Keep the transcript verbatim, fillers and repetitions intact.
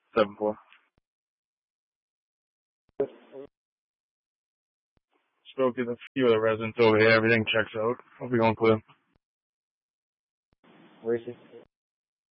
seven four. Spoke to a few of the residents over here. Everything checks out. Hope we're going clear. Where is he?